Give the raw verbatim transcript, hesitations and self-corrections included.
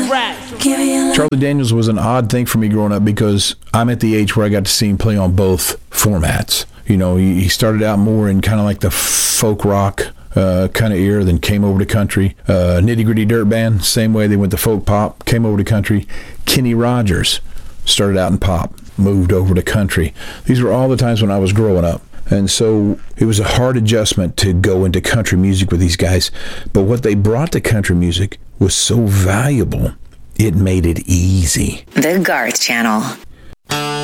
Charlie Daniels was an odd thing for me growing up because I'm at the age where I got to see him play on both formats. You know, he, he started out more in kind of like the folk rock uh, kind of era, then came over to country. Uh, Nitty Gritty Dirt Band, same way, they went to folk pop, came over to country. Kenny Rogers started out in pop, moved over to country. These were all the times when I was growing up. And so it was a hard adjustment to go into country music with these guys. But what they brought to country music was so valuable, it made it easy. The Garth Channel.